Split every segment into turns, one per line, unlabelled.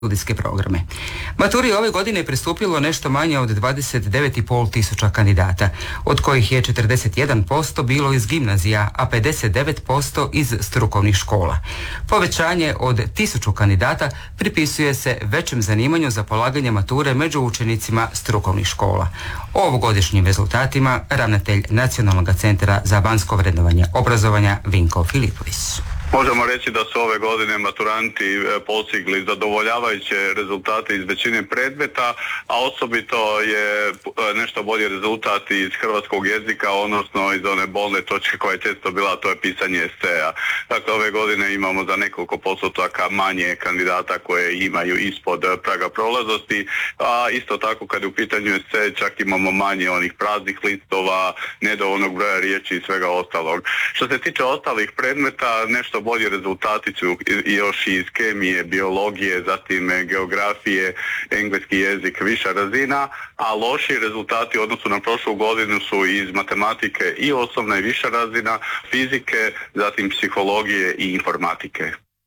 studijske programe. Maturi ove godine je pristupilo nešto manje od 29,5 tisuća kandidata, od kojih je 41% bilo iz gimnazija, a 59% iz strukovnih škola. Povećanje od 1000 kandidata pripisuje se većem zanimanju za polaganje mature među učenicima strukovnih škola. O ovogodišnjim rezultatima ravnatelj Nacionalnog centra za vanjsko vrednovanje obrazovanja Vinko Filipović.
Možemo reći da su ove godine maturanti postigli zadovoljavajuće rezultate iz većine predmeta, a osobito je nešto bolji rezultat iz hrvatskog jezika, odnosno iz one bolne točke koja je često bila, to je pisanje eseja. Dakle, ove godine imamo za nekoliko postotaka manje kandidata koje imaju ispod praga prolaznosti, a isto tako kad je u pitanju esej čak imamo manje onih praznih listova, nedovoljnog broja riječi i svega ostalog. Što se tiče ostalih predmeta, nešto bolji rezultati su još iz kemije, biologije, zatim geografije, engleski jezik, viša razina, a loši rezultati u odnosu na prošlu godinu su iz matematike i osnovna i viša razina, fizike, zatim psihologije i informatike.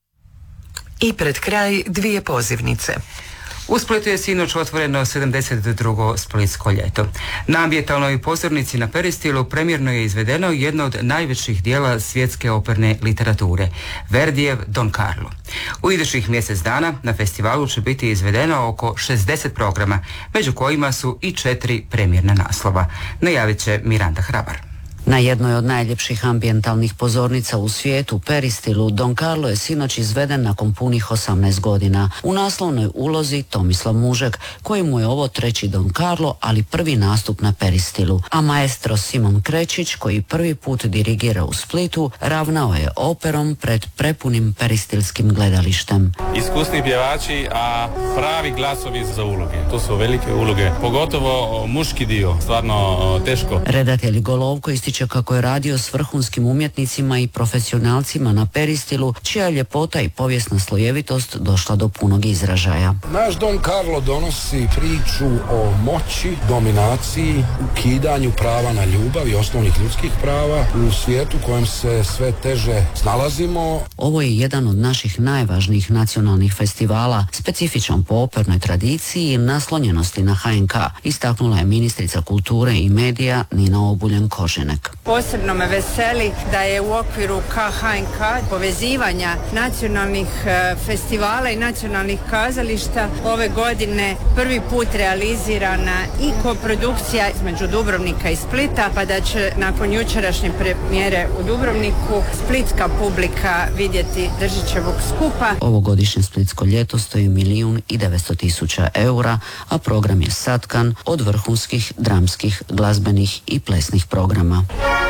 I pred kraj dvije pozivnice.
U Splitu je sinoć otvoreno 72. Splitsko ljeto. Na ambijentalnoj pozornici na Peristilu premjerno je izvedeno jedno od najvećih dijela svjetske operne literature, Verdijev Don Carlo. U idućih mjesec dana na festivalu će biti izvedeno oko 60 programa, među kojima su i 4 premjerna naslova. Najavit će Miranda Hrabar.
Na jednoj od najljepših ambijentalnih pozornica u svijetu, Peristilu, Don Carlo je sinoć izveden nakon punih 18 godina. U naslovnoj ulozi Tomislav Mužek, kojemu je ovo treći Don Carlo, ali prvi nastup na Peristilu. A maestro Simon Krečić, koji prvi put dirigira u Splitu, ravnao je operom pred prepunim peristilskim gledalištem.
Iskusni pjevači, a pravi glasovi za uloge. To su velike uloge, pogotovo muški dio, stvarno teško.
Redatelj Golovko ističe kako je radio s vrhunskim umjetnicima i profesionalcima na Peristilu, čija ljepota i povijesna slojevitost došla do punog izražaja.
Naš Don Carlo donosi priču o moći, dominaciji, ukidanju prava na ljubav i osnovnih ljudskih prava u svijetu u kojem se sve teže snalazimo.
Ovo je jedan od naših najvažnijih nacionalnih festivala, specifičan po opernoj tradiciji i naslonjenosti na HNK, istaknula je ministrica kulture i medija Nina Obuljen-Koržinek.
Posebno me veseli da je u okviru KHNK povezivanja nacionalnih festivala i nacionalnih kazališta ove godine prvi put realizirana i koprodukcija između Dubrovnika i Splita, pa da će nakon jučerašnje premijere u Dubrovniku splitska publika vidjeti Držićevog skupa.
Ovogodišnje Splitsko ljeto stoji 1.900.000 eura, a program je satkan od vrhunskih dramskih, glazbenih i plesnih programa.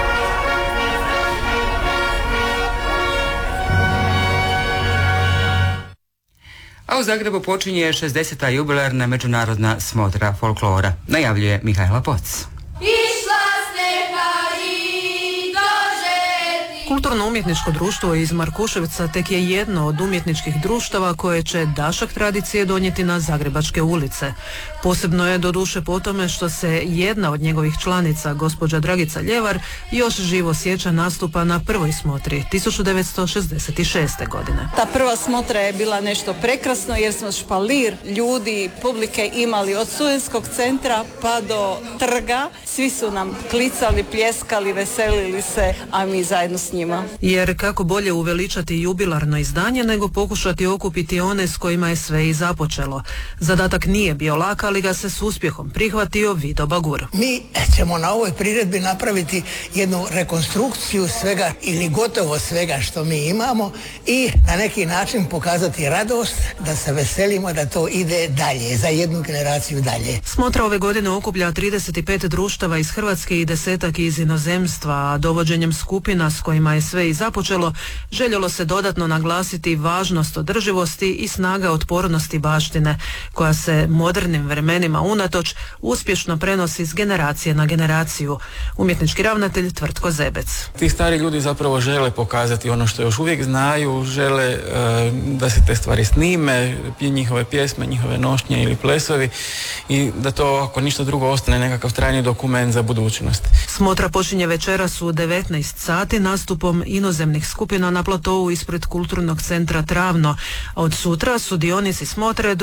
A u Zagrebu počinje 60. jubilarna međunarodna smotra folklora, najavljuje Mihajla Poc.
Kulturno-umjetničko društvo iz Markuševca tek je jedno od umjetničkih društava koje će dašak tradicije donijeti na zagrebačke ulice. Posebno je doduše po tome što se jedna od njegovih članica, gospođa Dragica Ljevar, još živo sjeća nastupa na prvoj smotri 1966. godine.
Ta prva smotra je bila nešto prekrasno jer smo špalir ljudi, publike imali od studentskog centra pa do trga. Svi su nam klicali, pljeskali, veselili se, a mi zajedno s njima.
Jer kako bolje uveličati jubilarno izdanje nego pokušati okupiti one s kojima je sve i započelo. Zadatak nije bio lak, ali ga se s uspjehom prihvatio Vido Bagur.
Mi ćemo na ovoj priredbi napraviti jednu rekonstrukciju svega ili gotovo svega što mi imamo i na neki način pokazati radost, da se veselimo da to ide dalje, za jednu generaciju dalje.
Smotra ove godine okuplja 35 društava iz Hrvatske i 10-ak iz inozemstva, a dovođenjem skupina s kojima je sve i započelo, željelo se dodatno naglasiti važnost održivosti i snaga otpornosti baštine, koja se modernim vremenima unatoč uspješno prenosi s generacije na generaciju. Umjetnički ravnatelj Tvrtko Zebec.
Ti stari ljudi zapravo žele pokazati ono što još uvijek znaju, žele da se te stvari snime, njihove pjesme, njihove nošnje ili plesovi i da to, ako ništa drugo, ostane nekakav trajni dokument za budućnost.
Smotra počinje večeras u 19 sati, nastup nastupom inozemnih skupina na platovu ispred Kulturnog centra Travno. Od sutra sudionici smotre